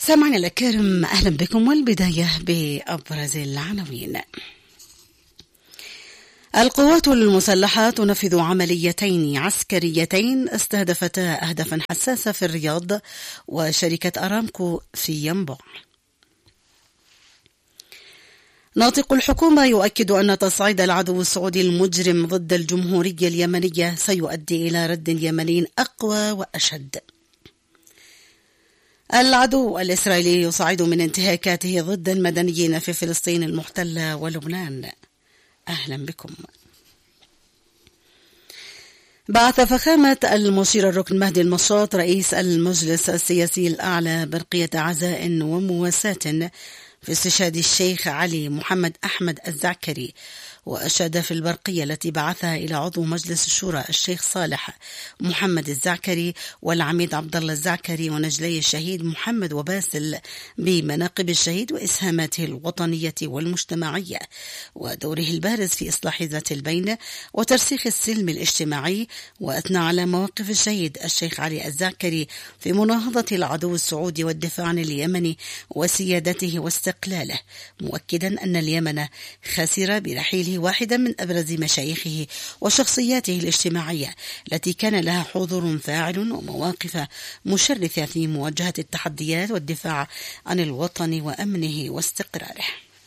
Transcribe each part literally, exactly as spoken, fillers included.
سامعنا الكرام، أهلا بكم، والبداية بأبرز العناوين. القوات المسلحة تنفذ عمليتين عسكريتين استهدفتا أهدافا حساسة في الرياض وشركة أرامكو في ينبع. ناطق الحكومة يؤكد أن تصعيد العدو السعودي المجرم ضد الجمهورية اليمنية سيؤدي إلى رد يمني أقوى وأشد. العدو الإسرائيلي يصعد من انتهاكاته ضد المدنيين في فلسطين المحتلة ولبنان. أهلا بكم. بعث فخامة المشير الركن مهدي المشاط رئيس المجلس السياسي الأعلى برقية عزاء ومواساة في استشهاد الشيخ علي محمد أحمد الزعكري، وأشاد في البرقية التي بعثها إلى عضو مجلس الشورى الشيخ صالح محمد الزعكري والعميد عبد الله الزعكري ونجلي الشهيد محمد وباسل بمناقب الشهيد وإسهاماته الوطنية والمجتمعية ودوره البارز في إصلاح ذات البين وترسيخ السلم الاجتماعي، وأثنى على مواقف الشهيد الشيخ علي الزعكري في مناهضة العدو السعودي والدفاع عن اليمن وسيادته واستقلاله، مؤكدا أن اليمن خسر برحيله واحدا من أبرز مشايخه وشخصياته الاجتماعية التي كان لها حضور فاعل ومواقف مشرفة في مواجهة التحديات والدفاع عن الوطن وأمنه واستقراره.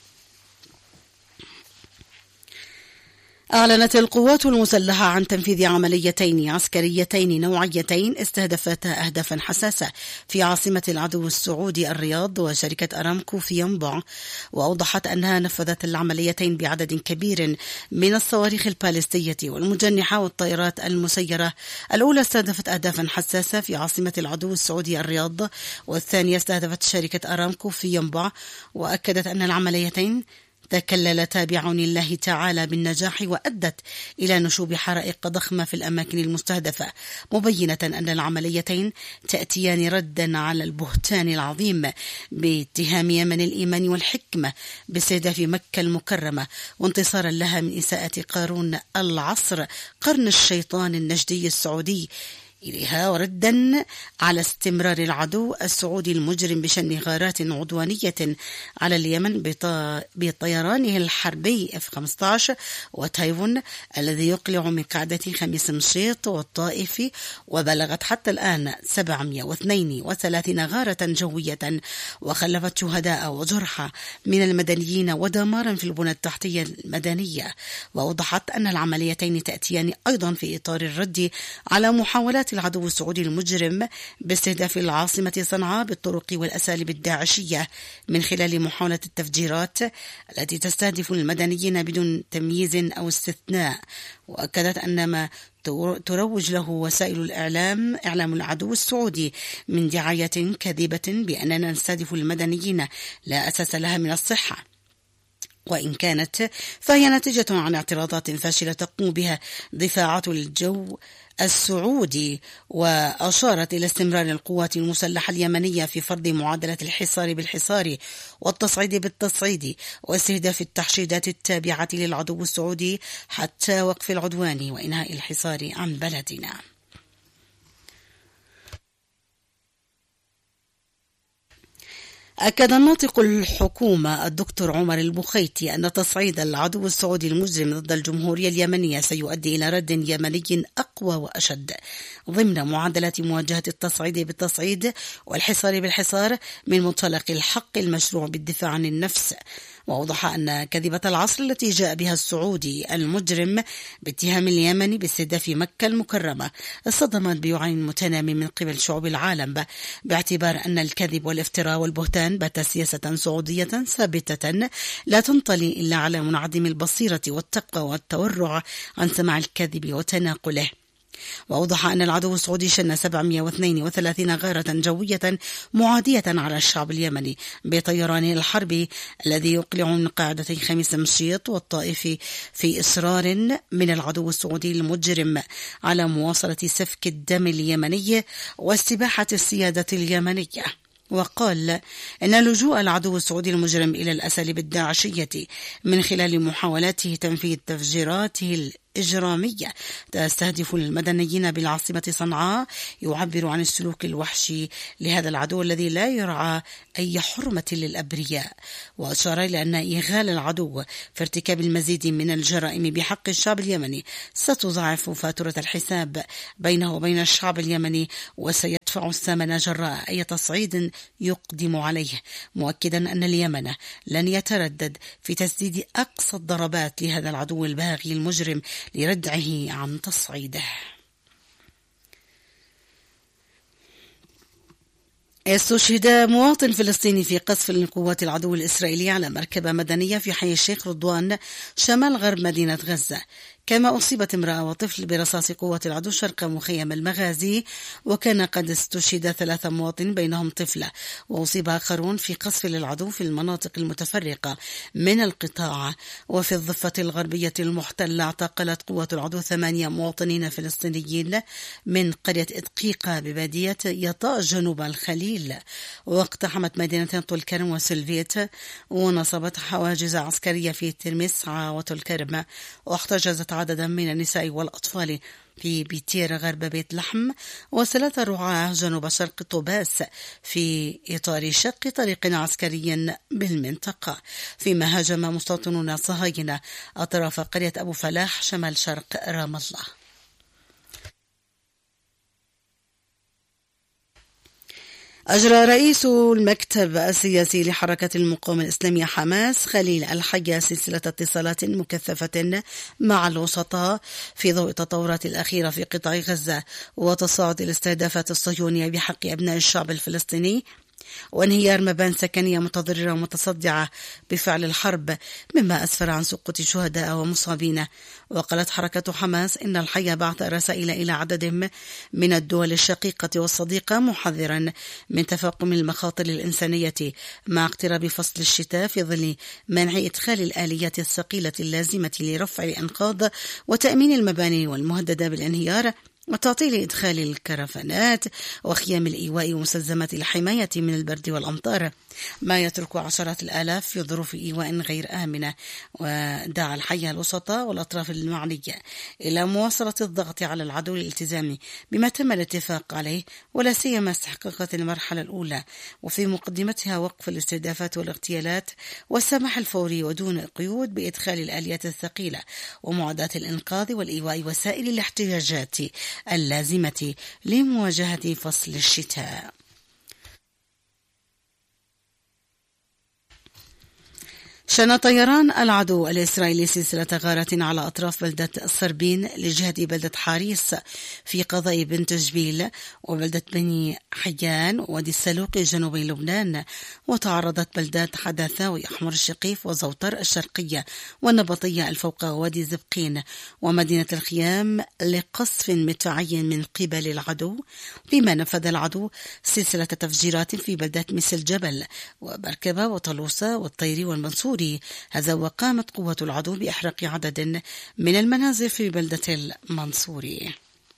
أعلنت القوات المسلحة عن تنفيذ عمليتين عسكريتين نوعيتين استهدفتا أهدافا حساسة في عاصمة العدو السعودي الرياض وشركة أرامكو في ينبع، وأوضحت أنها نفذت العمليتين بعدد كبير من الصواريخ البالستية والمجنحة والطائرات المسيرة. الأولى استهدفت أهدافا حساسة في عاصمة العدو السعودي الرياض، والثانية استهدفت شركة أرامكو في ينبع، وأكدت أن العمليتين تكللتا بعون الله تعالى بالنجاح وأدت إلى نشوب حرائق ضخمة في الأماكن المستهدفة، مبينة أن العمليتين تأتيان ردا على البهتان العظيم باتهام يمن الإيمان والحكمة باستهداف مكة المكرمة، وانتصارا لها من إساءة قارون العصر قرن الشيطان النجدي السعودي إليها، وردا على استمرار العدو السعودي المجرم بشن غارات عدوانية على اليمن بطيرانه الحربي إف خمسة عشر وتايفون الذي يقلع من قاعدة خميس مشيط والطائف، وبلغت حتى الآن سبعمائة واثنين وثلاثين غارة جوية وخلفت شهداء وجرحى من المدنيين ودمارا في البنى التحتية المدنية. وأوضحت أن العمليتين تأتيان أيضا في إطار الرد على محاولات العدو السعودي المجرم باستهداف العاصمة صنعاء بالطرق والأساليب الداعشية من خلال محاولة التفجيرات التي تستهدف المدنيين بدون تمييز أو استثناء. وأكدت أن ما تروج له وسائل الإعلام إعلام العدو السعودي من دعاية كاذبة بأننا نستهدف المدنيين لا أساس لها من الصحة، وإن كانت فهي نتيجة عن اعتراضات فاشلة تقوم بها دفاعات الجو السعودي. وأشارت إلى استمرار القوات المسلحة اليمنية في فرض معادلة الحصار بالحصار والتصعيد بالتصعيد واستهداف التحشيدات التابعة للعدو السعودي حتى وقف العدوان وإنهاء الحصار عن بلدنا. أكد ناطق الحكومة الدكتور عمر البخيتي أن تصعيد العدو السعودي المجرم ضد الجمهورية اليمنية سيؤدي إلى رد يمني أقوى وأشد ضمن معادلة مواجهة التصعيد بالتصعيد والحصار بالحصار من منطلق الحق المشروع بالدفاع عن النفس. وأوضح أن كذبة العصر التي جاء بها السعودي المجرم باتهام اليمن باستهداف مكة المكرمة اصطدمت بوعي متنامي من قبل شعوب العالم، باعتبار أن الكذب والافتراء والبهتان بات سياسة سعودية ثابتة لا تنطلي إلا على منعدم البصيرة والتقوى والتورع عن سماع الكذب وتناقله. وأوضح أن العدو السعودي شن سبعمائة واثنين وثلاثين غارة جوية معادية على الشعب اليمني بطيرانه الحربي الذي يقلع من قاعدة خميس مشيط والطائف في إصرار من العدو السعودي المجرم على مواصلة سفك الدم اليمني واستباحة السيادة اليمنية. وقال إن لجوء العدو السعودي المجرم إلى الأساليب الداعشية من خلال محاولاته تنفيذ تفجيراته إجرامية تستهدف المدنيين بالعاصمة صنعاء يعبر عن السلوك الوحشي لهذا العدو الذي لا يرعى أي حرمة للأبرياء. وأشار إلى أن إغال العدو في ارتكاب المزيد من الجرائم بحق الشعب اليمني ستضاعف فاتورة الحساب بينه وبين الشعب اليمني وسيدفع الثمن جراء أي تصعيد يقدم عليه، مؤكدا أن اليمن لن يتردد في تسديد أقصى الضربات لهذا العدو الباغي المجرم لردعه عن تصعيده. استشهد مواطن فلسطيني في قصف لقوات العدو الإسرائيلي على مركبة مدنية في حي الشيخ رضوان شمال غرب مدينة غزة، كما أصيبت امرأة وطفل برصاص قوات العدو شرق مخيم المغازي، وكان قد استشهد ثلاثة مواطنين بينهم طفلة، وأصيب آخرون في قصف للعدو في المناطق المتفرقة من القطاع. وفي الضفة الغربية المحتلة اعتقلت قوات العدو ثمانية مواطنين فلسطينيين من قرية إدقيقة ببادية يطاء جنوب الخليل، واقتحمت مدينة طول كرم وسلفيت، ونصبت حواجز عسكرية في ترمسعة وطول كرم، واحتجزت عددا من النساء والأطفال في بيتير غرب بيت لحم، وثلاثة رعاة جنوب شرق طوباس في إطار شق طريق عسكري بالمنطقة، فيما هاجم مستوطنون صهاينة أطراف قرية أبو فلاح شمال شرق رام الله. أجرى رئيس المكتب السياسي لحركة المقاومة الإسلامية حماس خليل الحيا سلسلة اتصالات مكثفة مع الوسطاء في ضوء التطورات الأخيرة في قطاع غزة وتصاعد الاستهدافات الصهيونية بحق أبناء الشعب الفلسطيني وانهيار مبان سكنية متضررة ومتصدعة بفعل الحرب، مما أسفر عن سقوط شهداء ومصابين. وقالت حركة حماس إن الحيا بعث رسائل إلى عدد من الدول الشقيقة والصديقة محذرا من تفاقم المخاطر الإنسانية مع اقتراب فصل الشتاء، في ظل منع إدخال الآليات الثقيلة اللازمة لرفع الأنقاض وتأمين المباني والمهددة بالانهيار وتعطيل إدخال الكرفانات وخيام الإيواء ومستلزمات الحماية من البرد والأمطار، ما يترك عشرات الآلاف في ظروف إيواء غير آمنة. ودعا الحيا الوسطاء والأطراف المعنية إلى مواصلة الضغط على العدو للالتزام بما تم الاتفاق عليه، ولا سيما استحقاقات المرحلة الأولى، وفي مقدمتها وقف الاستهدافات والاغتيالات والسماح الفوري ودون قيود بإدخال الآليات الثقيلة ومعدات الإنقاذ والإيواء وسائل الاحتجاجات اللازمة لمواجهة فصل الشتاء. شن طيران العدو الإسرائيلي سلسلة غارات على أطراف بلدة الصربين لجهة بلدة حاريس في قضاء بنت جبيل وبلدة بني حيان ووادي السلوق جنوبي لبنان، وتعرضت بلدات حداثة وأحمر الشقيف وزوطر الشرقية والنبطية الفوق وادي زبقين ومدينة الخيام لقصف مدفعي من قبل العدو، بما نفذ العدو سلسلة تفجيرات في بلدات مثل جبل وبركبة وطلوسة والطيري والمنصور. هذا وقامت قوة العدو بإحراق عدد من المنازل في بلدة المنصوري.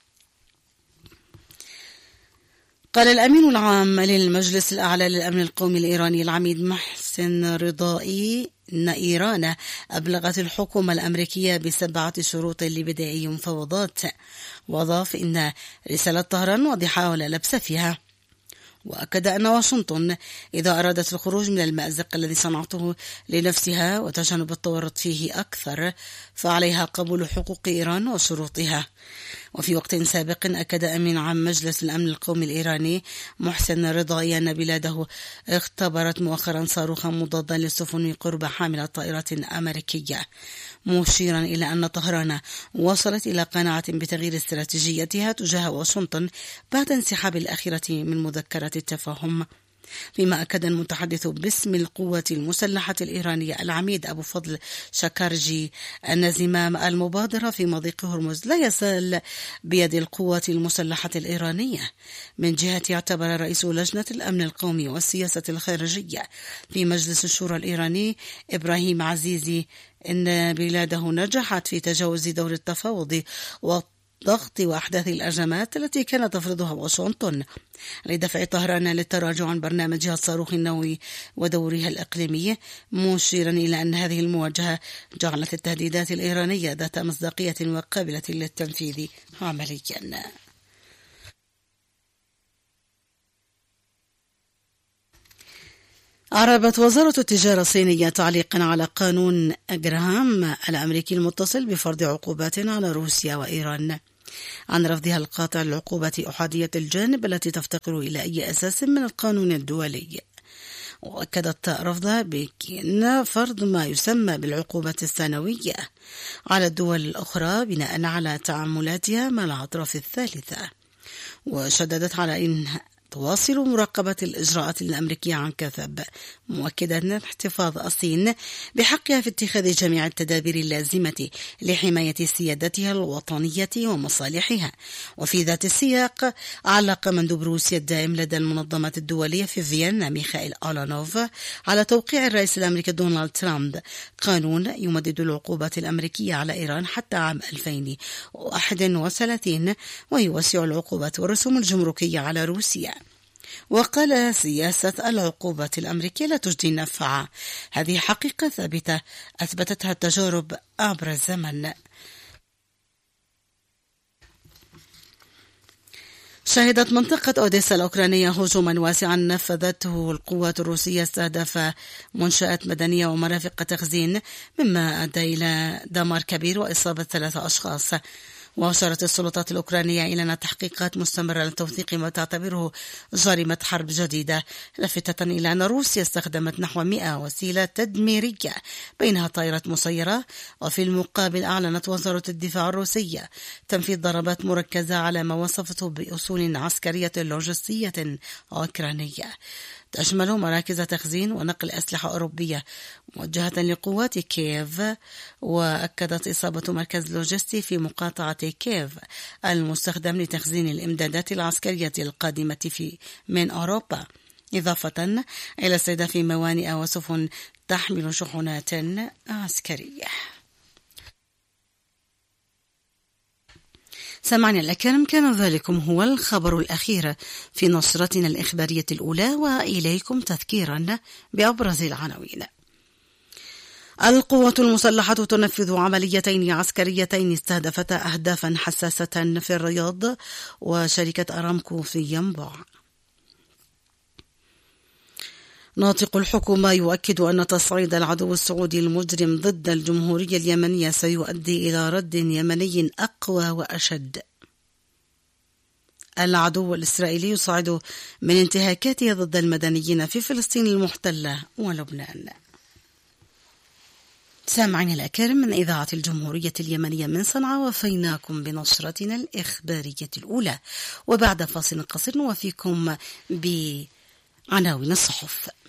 قال الأمين العام للمجلس الأعلى للأمن القومي الإيراني العميد محسن رضائي إن إيران أبلغت الحكومة الأمريكية بسبعة شروط لبدء مفاوضات، وأضاف إن رسالة طهران واضحة ولا لبس فيها. وأكد أن واشنطن إذا أرادت الخروج من المأزق الذي صنعته لنفسها وتجنب التورط فيه أكثر فعليها قبول حقوق إيران وشروطها. وفي وقت سابق أكد أمين عام مجلس الأمن القومي الإيراني محسن رضائي أن بلاده اختبرت مؤخرا صاروخا مضادا للسفن قرب حاملة طائرات أمريكية، مشيرا إلى أن طهران وصلت إلى قناعة بتغيير استراتيجيتها تجاه واشنطن بعد انسحاب الأخيرة من مذكرة التفاهم. فيما أكد المتحدث باسم القوات المسلحة الإيرانية العميد أبو فضل شكارجي أن زمام المبادرة في مضيق هرمز لا يزال بيد القوات المسلحة الإيرانية. من جهة اعتبر رئيس لجنة الأمن القومي والسياسة الخارجية في مجلس الشورى الإيراني إبراهيم عزيزي أن بلاده نجحت في تجاوز دور التفاوض ضغط وأحداث الأزمات التي كانت تفرضها واشنطن لدفع طهران للتراجع عن برنامجها الصاروخي النووي ودورها الإقليمي، مشيرا إلى أن هذه المواجهة جعلت التهديدات الإيرانية ذات مصداقية وقابلة للتنفيذ عمليا. أعربت وزارة التجارة الصينية تعليقا على قانون أجراهام الأمريكي المتصل بفرض عقوبات على روسيا وإيران عن رفضها القاطع للعقوبات أحادية الجانب التي تفتقر إلى أي أساس من القانون الدولي. وأكدت رفضها بأن فرض ما يسمى بالعقوبة السنوية على الدول الأخرى بناء على تعاملاتها مع الأطراف الثالثة، وشددت على أن تواصل مراقبة الإجراءات الأمريكية عن كثب، مؤكدة أن احتفاظ الصين بحقها في اتخاذ جميع التدابير اللازمة لحماية سيادتها الوطنية ومصالحها. وفي ذات السياق، علق مندوب روسيا الدائم لدى المنظمات الدولية في فيينا ميخائيل أولانوف على توقيع الرئيس الأمريكي دونالد ترامب قانون يمدد العقوبات الأمريكية على إيران حتى عام ألفين وواحد وثلاثين ويوسع العقوبات والرسوم الجمركية على روسيا. وقال سياسة العقوبات الأمريكية لا تجدي النفع، هذه حقيقة ثابتة أثبتتها التجارب عبر الزمن. شهدت منطقة أوديسا الأوكرانية هجوما واسعا نفذته القوات الروسية استهدف منشآت مدنية ومرافق تخزين، مما أدى إلى دمار كبير وإصابة ثلاثة أشخاص. وأشارت السلطات الأوكرانية إلى أن تحقيقات مستمرة لتوثيق ما تعتبره جريمة حرب جديدة، لافتة إلى أن روسيا استخدمت نحو مئة وسيلة تدميرية بينها طائرات مسيرة. وفي المقابل أعلنت وزارة الدفاع الروسية تنفيذ ضربات مركزة على ما وصفته بأصول عسكرية لوجستية أوكرانية تشمل مراكز تخزين ونقل أسلحة أوروبية موجهة لقوات كييف. وأكدت إصابة مركز لوجستي في مقاطعة كييف المستخدم لتخزين الإمدادات العسكرية القادمة في من أوروبا، إضافة إلى استهداف موانئ وسفن تحمل شحنات عسكرية. سمعنا الأكرام، كان ذلكم هو الخبر الأخير في نشرتنا الإخبارية الأولى، وإليكم تذكيرا بأبرز العناوين. القوات المسلحة تنفذ عمليتين عسكريتين استهدفتا أهدافا حساسة في الرياض وشركة أرامكو في ينبع. ناطق الحكومة يؤكد أن تصعيد العدو السعودي المجرم ضد الجمهورية اليمنية سيؤدي إلى رد يمني أقوى وأشد. العدو الإسرائيلي يصعد من انتهاكاته ضد المدنيين في فلسطين المحتلة ولبنان. سامعين الأكارم من إذاعة الجمهورية اليمنية من صنعاء، وفيناكم بنشرتنا الإخبارية الأولى، وبعد فاصل قصير نوفيكم بعناوين الصحف.